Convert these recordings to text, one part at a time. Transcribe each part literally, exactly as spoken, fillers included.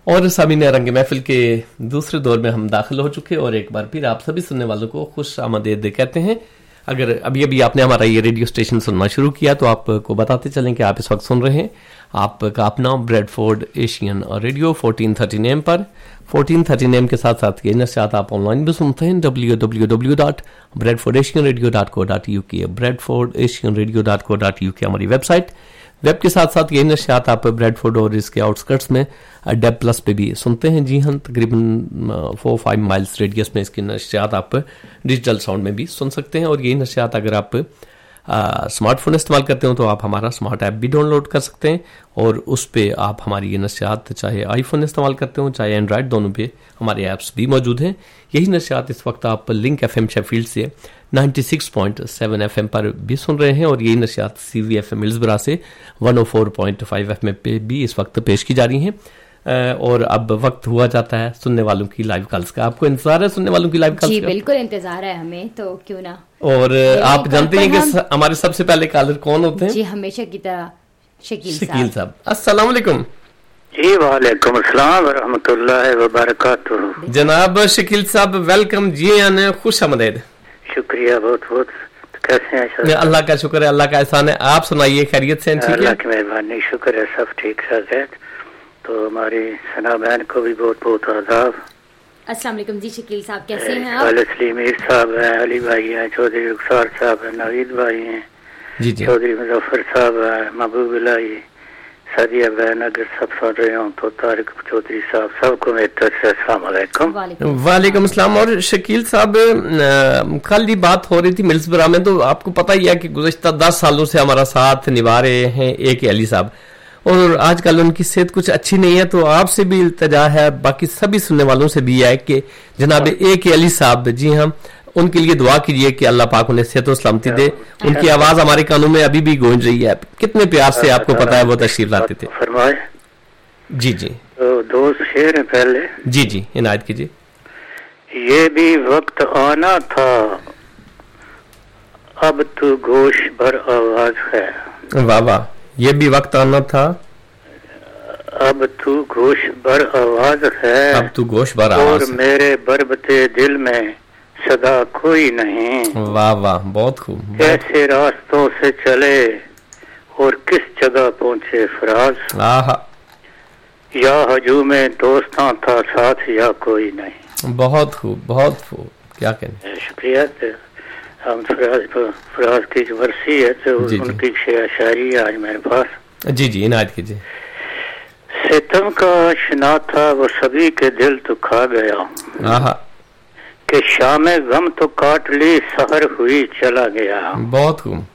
और सामीन रंग महफिल के दूसरे दौर में हम दाखिल हो चुके और एक बार फिर आप सभी सुनने वालों को खुश आमदीद कहते हैं। अगर अभी अभी आपने हमारा ये रेडियो स्टेशन सुनना शुरू किया तो आपको बताते चलें कि आप इस वक्त सुन रहे हैं आपका अपना Bradford Asian radio fourteen thirteen M पर। फोर्टीन थर्टीन एम के साथ साथ ये नशियात आप ऑनलाइन भी सुनते हैं W W W dot Bradford Asian radio dot co dot U के Bradford Asian radio dot co dot U के हमारी वेबसाइट। वेब के साथ साथ ये नशियात आप ब्रेडफोर्ड और इसके आउटस्कर्ट्स में डेब प्लस पे भी सुनते हैं। जी हाँ, तकरीबन फोर फाइव माइल्स रेडियस में इसकी नशियात आप डिजिटल साउंड में भी सुन सकते हैं। और ये नशियात अगर आप स्मार्टफोन इस्तेमाल करते हो तो आप हमारा स्मार्ट ऐप भी डाउनलोड कर सकते हैं और उस पे आप हमारी ये नशियात चाहे आईफोन इस्तेमाल करते हो चाहे एंड्रॉयड, दोनों पे हमारे ऐप्स भी मौजूद हैं। यही नशियात इस वक्त आप लिंक एफएम शेफील्ड से ninety six point seven FM पर भी सुन रहे हैं और यही नशियात सीवी एफएम मिल्सबरा से one O four point five FM पे भी इस वक्त पेश की जा रही हैं। और अब वक्त हुआ जाता है सुनने वालों की लाइव कॉल्स का। आपको इंतजार है सुनने वालों की लाइव कॉल्स जी का? बिल्कुल इंतजार है हमें, तो क्यों ना। और आप जानते हैं कि हमारे सबसे पहले कॉलर कौन होते हैं? जी हमेशा की तरह शकील शकील साहब। अस्सलाम वालेकुम। जी वालेकुम अस्सलाम व रहमतुल्लाहि व बरकातुहू। जनाब शकील साहब वेलकम, जी आने खुश आमदीद। शुक्रिया बहुत बहुत। कैसे हैं? अल्लाह का शुक्र है, अल्लाह का एहसान है। आप सुनाइए खैरियत से? अल्लाह की मेहरबानी, शुक्र है, सब ठीक ठाक है। तो हमारी सना बहन को भी बहुत बहुत आदाब। अस्सलाम वालेकुम जी शकील साहब, कैसे हैं आप? वाले मीर साहब हैं, अली भाई हैं, चौधरी रुखसार साहब हैं, नवीद भाई हैं, जी जी, चौधरी मुजफ्फर साहब हैं, महबूब इलाही, सादिया बहन अगर सब सुन रहे हो तो तारिक चौधरी साहब, सबको मेरी तरफ से अस्सलाम वालेकुम। वालेकुम अस्सलाम। और शकील साहब कल ही बात हो रही थी मिल्सबरा में, तो आपको पता ही है कि गुज़श्ता दस सालों से हमारा साथ निभा रहे हैं ए के अली साहब और आजकल उनकी सेहत कुछ अच्छी नहीं है। तो आपसे भी इल्तजा है, बाकी सभी सुनने वालों से भी है कि जनाब ए के अली साहब, जी हाँ, उनके लिए दुआ कीजिए कि अल्लाह पाक उन्हें सेहत और सलामती दे। उनकी आवाज हमारे कानों में अभी भी गूंज रही है। कितने प्यार से आपको पता है वो तशरीफ लाते थे। फरमाए। जी जी, तो दो शेर है पहले। जी जी, इनायत कीजिए। ये भी वक्त आना था, अब तू गोश भर आवाज है। वाह वाह, ये भी वक्त आना था, अब तू गोश भर आवाज है, अब तू गोश भर आवाज और मेरे बरबते दिल में सदा कोई नहीं। वाह वाह, बहुत खूब। कैसे रास्तों से चले और किस जगह पहुंचे फराज, आहा, या हजूमे दोस्तां था साथ या कोई नहीं। बहुत खूब बहुत खूब, क्या कहने। शुक्रिया। हम फराज फराज की जो वर्सी है तो उनकी शायरी है आज मेरे पास। जी जी, इनायत कीजिए। सितम का आशना था वो सभी के दिल तो खा गया, आहा, कि शामे गम तो काट ली सहर हुई चला गया। बहुत खूब।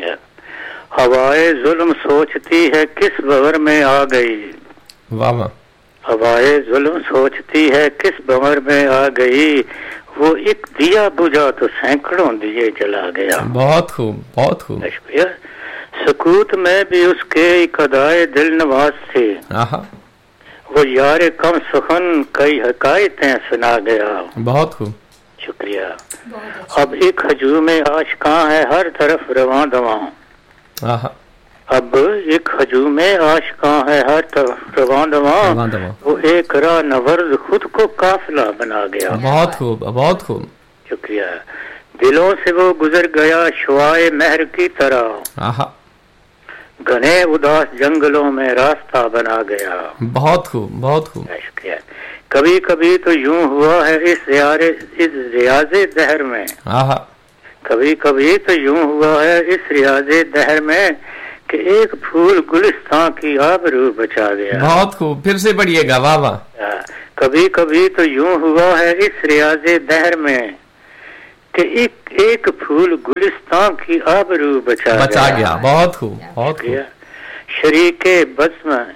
हवाए जुल्म सोचती है किस भंवर में आ गई, वाह वाह, हवाए जुल्म सोचती है किस भंवर में आ गई, वो एक दिया बुझा तो सैकड़ों दिए जला गया। बहुत खूब बहुत खूब। शुक्रिया। सुकूत में भी उसके एक अदाए दिल नवाज थे, आहा, वो यार कम सुखन कई हकायतें सुना गया। बहुत खूब। शुक्रिया। अब एक हजूम आशिकां है हर तरफ रवां दवां, आहा, अब एक हजूम आशिकां है हर तरफ रवां दवां, वो एक राह नवर्द खुद को काफिला बना गया। बहुत खूब बहुत खूब। शुक्रिया। दिलों से वो गुजर गया शुआए महर की तरह, आहा, घने उदास जंगलों में रास्ता बना गया। बहुत खूब बहुत खूब। शुक्रिया। कभी कभी तो यूं हुआ है इस रियाजे इस रियाजे दहर में, आहा, कभी कभी तो यूं हुआ है इस रियाजे दहर में कि एक फूल गुलिस्तान की आबरू बचा गया। बहुत खूब, फिर से पढ़िएगा। वाह वाह। कभी कभी तो यूं हुआ है इस रियाजे दहर में कि एक एक फूल गुलिस्तान की आबरू बचा बचा गया। गया। बहुत खूब बहुत खूब। शरीके बज़्म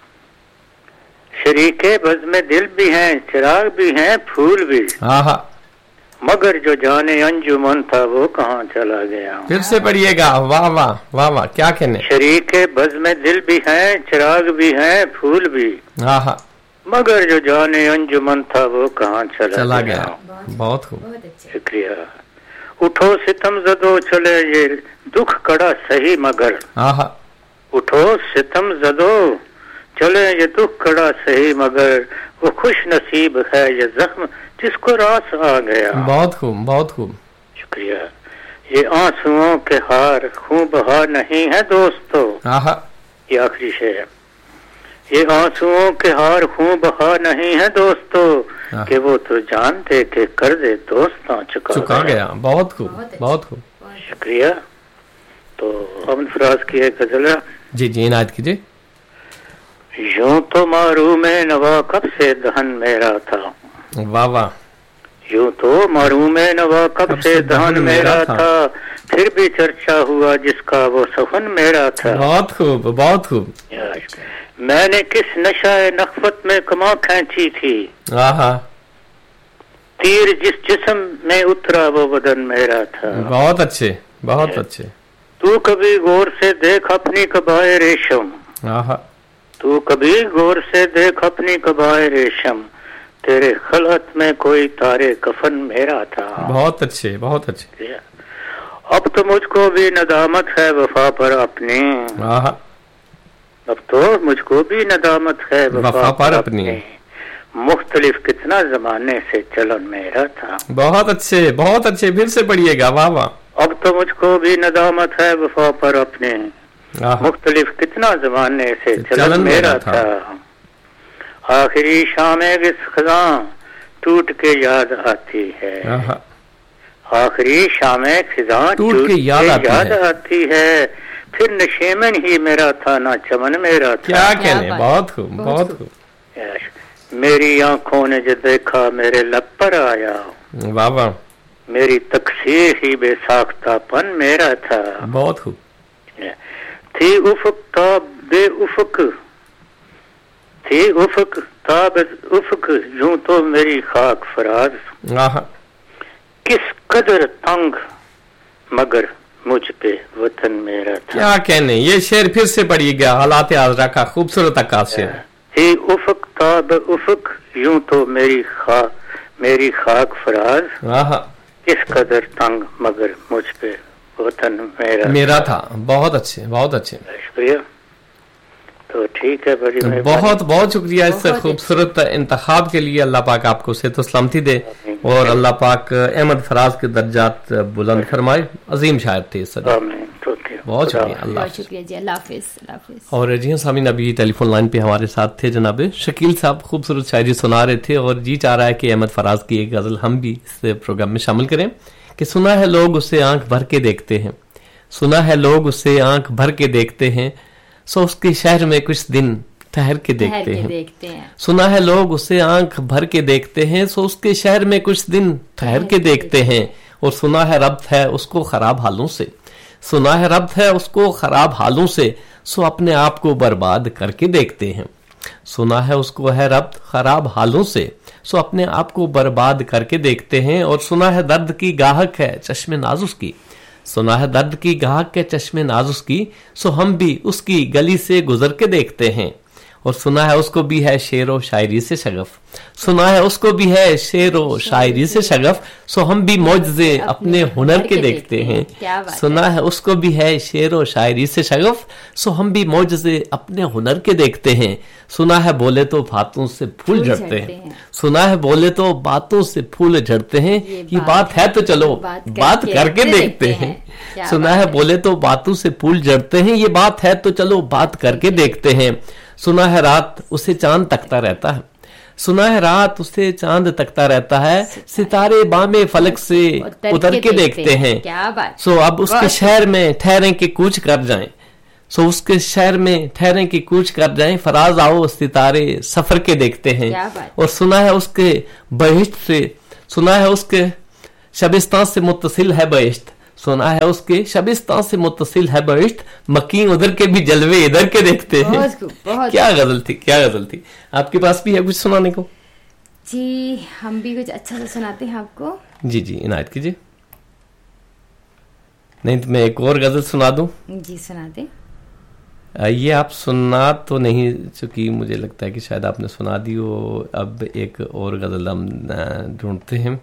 शरीके बज़्म में दिल भी हैं, चिराग भी हैं, फूल भी, आहा, मगर जो जाने अंजुमन था वो कहाँ चला गया। फिर से पढ़िएगा। वाह वाह वाह वाह, क्या कहने। शरीके बज़्म में दिल भी हैं, चिराग भी हैं, फूल भी, आहा, मगर जो जाने अंजुमन था वो कहाँ चला, चला गया, गया। बहुत खूब। शुक्रिया। उठो सितम जदो चले ये दुख कड़ा सही मगर, आहा, उठो सितम जदो चले ये दुख कड़ा सही मगर वो खुश नसीब है ये जख्म जिसको रास आ गया। बहुत खूब, बहुत खूब, शुक्रिया। ये आंसुओं के हार खून बहा नहीं है दोस्तों। आहा, ये आखिरी शेर है। ये आंसुओं के हार खून बहा नहीं है दोस्तों कि वो तो जान दे के कर दे दोस्तों चुका, चुका गया। बहुत खूब, बहुत खूब, शुक्रिया। तो अमन फराज की एक गजल है। जी जी, इनायत कीजिए। यूं तो मारू में नवा कब से दहन मेरा था। वाह वाह। यूं तो मारू में नवा कब से दहन मेरा था, फिर भी चर्चा हुआ जिसका वो सफन मेरा था। बहुत खूब, बहुत खूब। मैंने किस नशाए नखवत में कमा खींची थी, आहा, तीर जिस जिस्म में उतरा वो बदन मेरा था। बहुत अच्छे, बहुत अच्छे। तू कभी गौर से देख अपनी कबाए रेशम, आहा, तू कभी गौर से देख अपनी कबाए रेशम, तेरे खलत में कोई तारे कफन मेरा था। बहुत अच्छे, बहुत अच्छे। अब तो मुझको भी नदामत है वफा पर अपनी, आहा, अब तो मुझको भी नदामत है वफा, वफा पर अपनी, मुख्तलिफ कितना जमाने से चलन मेरा था। बहुत अच्छे, बहुत अच्छे, फिर से पढ़िएगा। वाह वाह। अब तो मुझको भी नदामत है वफा पर अपने, मुख्तलिफ कितना जमाने से चलन, चलन मेरा था, था। आखिरी शामे किस खज़ां टूट के याद आती है, आखिरी शामे खज़ां टूट के याद, याद, याद आती है, फिर नशेमन ही मेरा था ना चमन मेरा था। क्या कहने, बहुत खूब, बहुत खूब। मेरी आंखों ने जो देखा मेरे लब पर आया, वाह वाह। मेरी तकसीर ही बेसाख्तापन मेरा था। बहुत खूब। थी उफक ताब बे उफक, थी उफक ताब उफक, यूं तो मेरी खाक फराज, किस कदर तंग मगर मुझ पे वतन मेरा था। क्या कहने, ये शेर फिर से पढ़िएगा। हालात आजरा का खूबसूरत अक्कास शेर। थी उफक ताब उफक, यूं तो मेरी खा मेरी खाक फराज, किस कदर तंग मगर मुझ पे वतन मेरा मेरा था। बहुत अच्छे, बहुत अच्छे, शुक्रिया। तो ठीक है, बड़ी बहुत बहुत शुक्रिया इस खूबसूरत इंतखाब के लिए। अल्लाह पाक आपको सेहत व सलामती दे और अल्लाह पाक अहमद फराज के दर्जात बुलंद फरमाए। अजीम शायर थे इस बहुत शुक्रिया। अल्लाह शुक्रिया जी, अल्लाह हाफिज़, अल्लाह हाफिज़। और जी सामीन, अभी टेलीफोन लाइन पे हमारे साथ थे जनाब शकील साहब, खूबसूरत शायरी सुना रहे थे और जी चाह रहा है कि अहमद फराज की एक गजल हम भी इस प्रोग्राम में शामिल करें कि सुना है लोग उसे आंख भर के देखते हैं, सुना है लोग उसे आंख भर के देखते हैं, सो उसके शहर में कुछ दिन ठहर के देखते हैं, देखते हैं। सुना है लोग उसे आंख भर के देखते हैं, सो उसके शहर में कुछ दिन ठहर के देखते हैं। और सुना है रब्त है उसको खराब हालों से, सुना है रब्त है उसको खराब हालों से, सो अपने आप को बर्बाद करके देखते हैं। सुना है उसको है रब्त खराब हालों से, सो अपने आप को बर्बाद करके देखते हैं। और सुना है दर्द की गाहक है चश्मे नाज उसकी, सुना है दर्द की गाहक के चश्मे नाज उसकी, सो हम भी उसकी गली से गुजर के देखते हैं। और सुना है उसको भी है शेरो शायरी से शगफ, सुना है उसको भी है शेरो शायरी से शगफ, सो हम भी मौजज़े अपने हुनर के देखते हैं। सुना है उसको भी है शेरो शायरी से शगफ, सो हम भी मौजज़े अपने हुनर के देखते हैं। सुना है बोले तो बातों से फूल झड़ते हैं, सुना है बोले तो बातों से फूल झड़ते हैं, ये बात है तो चलो बात करके देखते हैं। सुना है बोले तो बातों से फूल झड़ते हैं, ये बात है तो चलो बात करके देखते हैं। सुना है रात उसे चांद तकता रहता है, सुना है रात उसे चांद तकता रहता है, सितारे बामे फलक से उतर के देखते हैं। सो अब उसके शहर में ठहरें कि कूच कर जाएं, सो उसके शहर में ठहरें कि कूच कर जाएं, फराज आओ सितारे सफर के देखते हैं। और सुना है उसके बहिश्त से, सुना है उसके शबिस्तान से मुत्तसिल है बहिश्त, सुना है उसके शबिस्तान से मुत्तसिल है बहिश्त, मकीन उधर के भी जलवे इधर के देखते हैं। बहुत बहुत क्या गजल थी, क्या गजल थी। आपके पास भी है कुछ सुनाने को? जी हम भी कुछ अच्छा सा सुनाते हैं आपको। जी जी इनायत कीजिए। नहीं तो मैं एक और गजल सुना दूं? जी सुना दे। ये आप सुनना तो नहीं, चूंकि मुझे लगता है कि शायद आपने सुना दी हो। अब एक और गजल हम ढूंढते हैं।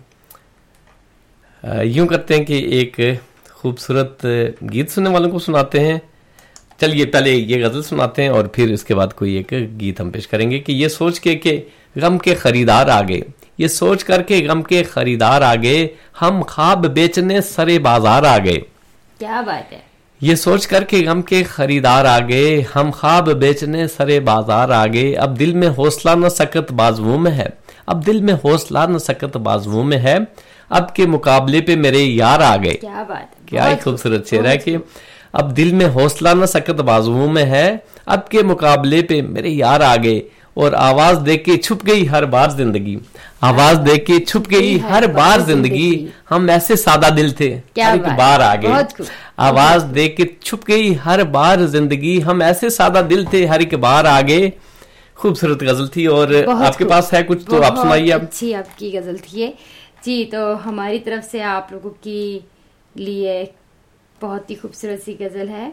यूं करते हैं कि एक खूबसूरत गीत सुनने वालों को सुनाते हैं चलिए पहले ये गजल सुनाते हैं और फिर उसके बाद कोई एक गीत हम पेश करेंगे कि ये सोच के कि गम के खरीदार आ गए, ये सोच करके गम के खरीदार आ गए, हम ख्वाब बेचने सरे बाजार आ गए। क्या बात है। ये सोच करके गम के खरीदार आ गए, हम ख्वाब बेचने सरे बाजार आ गए। अब दिल में हौसला न सकत बाजुओं में है, अब दिल में हौसला न सकत बाजुओं में है, अब के मुकाबले पे मेरे यार आ गए। क्या बात है। क्या ही खूबसूरत शेर है कि अब दिल में हौसला न सकत बाजुओं में है, अब के मुकाबले पे मेरे यार आ गए। और आवाज देख के छुप गई हर बार जिंदगी, आवाज देख के छुप गई हर बार जिंदगी, हम ऐसे सादा दिल थे हर एक बार आ गए। आवाज देख के छुप गई हर बार जिंदगी, हम ऐसे सादा दिल थे हर एक बार आ गए। खूबसूरत गजल थी और आपके पास है कुछ तो आप सुनाइए। अच्छी आपकी गजल थी ये जी। तो हमारी तरफ से आप लोगों के लिए बहुत ही खूबसूरत सी गजल है।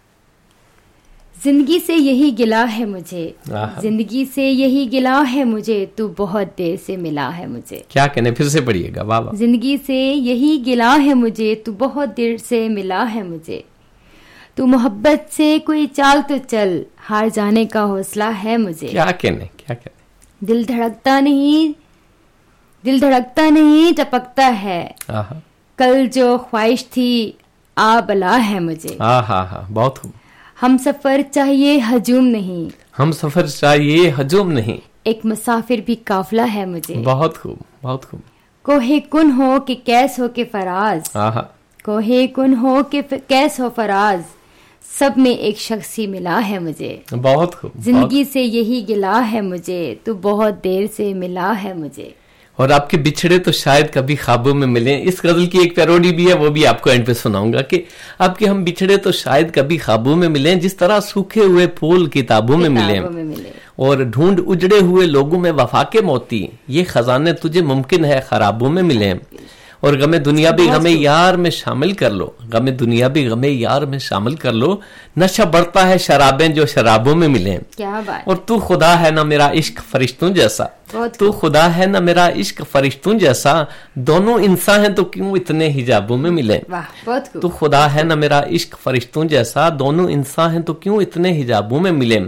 जिंदगी से यही गिला है मुझे, जिंदगी से यही गिला है मुझे, तू बहुत देर से मिला है मुझे। क्या कहने, फिर से पढ़िएगा। वाह। जिंदगी से यही गिला है मुझे, तू बहुत देर से मिला है मुझे, तू मोहब्बत से कोई चाल तो चल, हार जाने का हौसला है मुझे। क्या कहने, क्या कहने। दिल धड़कता नहीं, दिल धड़कता नहीं टपकता है, कल जो ख्वाहिश थी आ बला है मुझे। हाँ हाँ हाँ, बहुत खूब। हम सफर चाहिए हजूम नहीं, हम सफर चाहिए हजूम नहीं, एक मुसाफिर भी काफिला है मुझे। बहुत खूब, बहुत खूब। कोहे कुन हो कि कैस हो के फराज, कोहे कुन हो कि कैस हो फराज, सब में एक शख्स ही मिला है मुझे। बहुत खूब। जिंदगी से यही गिला है मुझे, तू बहुत देर से मिला है मुझे। और आपके बिछड़े तो शायद कभी ख्वाबों में मिले। इस गजल की एक पैरोडी भी है, वो भी आपको एंड पे सुनाऊंगा कि आपके हम बिछड़े तो शायद कभी ख्वाबों में मिले, जिस तरह सूखे हुए फूल किताबों में मिले, में मिले। और ढूंढ उजड़े हुए लोगों में वफा के मोती, ये खजाने तुझे मुमकिन है खराबों में मिले। और गमे दुनिया भी गमे यार में शामिल कर लो, गमे दुनिया भी गमे यार में शामिल कर लो, नशा बढ़ता है शराबें जो शराबों में मिले। क्या बात। और तू खुदा है ना मेरा इश्क फरिश्तों जैसा, तू खुदा है ना मेरा इश्क फरिश्तों जैसा, दोनों इंसान हैं तो क्यों इतने हिजाबों में मिले। तू खुदा है ना मेरा इश्क फरिश्तों जैसा, दोनों इंसान हैं तो क्यों इतने हिजाबों में मिले।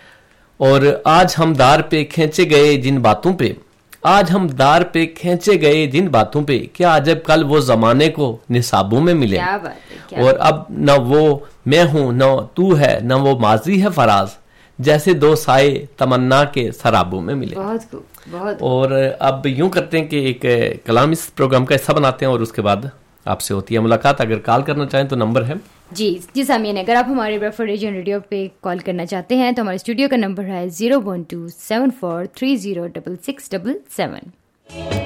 और आज हम दार पे खींचे गए जिन बातों पे, आज हम दार पे खींचे गए जिन बातों पे, क्या अजब कल वो जमाने को निसाबों में मिले। क्या बात है, क्या और अब न वो मैं हूं न तू है, न वो माजी है फराज, जैसे दो साए तमन्ना के सराबों में मिले। बहुत खूब, बहुत। और अब यूं करते हैं कि एक कलाम इस प्रोग्राम का हिस्सा बनाते हैं और उसके बाद आपसे होती है मुलाकात। अगर कॉल करना चाहें तो नंबर है जी जी सामीन, अगर आप हमारे ब्रेडफोर्ड रीजन रेडियो पे कॉल करना चाहते हैं तो हमारे स्टूडियो का नंबर है zero one two seven four three zero double six double seven.